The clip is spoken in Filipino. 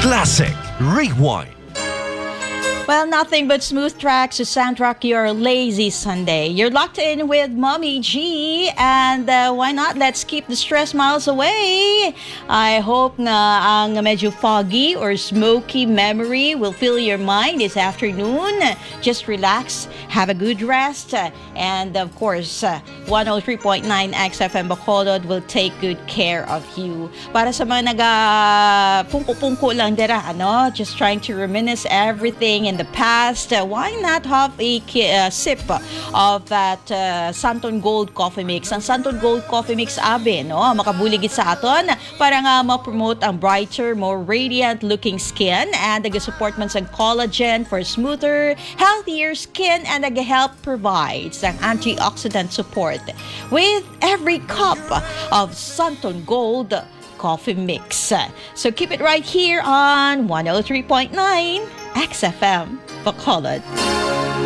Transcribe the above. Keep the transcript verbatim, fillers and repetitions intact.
Classic Rewind. Well, nothing but smooth tracks to soundtrack your lazy Sunday. You're locked in with Mommy G, and uh, why not? Let's keep the stress miles away. I hope na ang medyo foggy or smoky memory will fill your mind this afternoon. Just relax, have a good rest, and of course, uh, one oh three point nine X F M Bacolod will take good care of you. Para sa mga naga pungko-pungko lang dira, ano? Just trying to reminisce everything in the past, uh, why not have a uh, sip of that uh, Santon Gold Coffee Mix? Ang Santon Gold Coffee Mix, abe, no? Makabuligid sa aton para nga ma-promote ang brighter, more radiant looking skin, and nag-support man sa collagen for smoother, healthier skin, and nag-help provides ang antioxidant support with every cup of Santon Gold Coffee Mix. So keep it right here on one oh three point nine X F M Bacolod.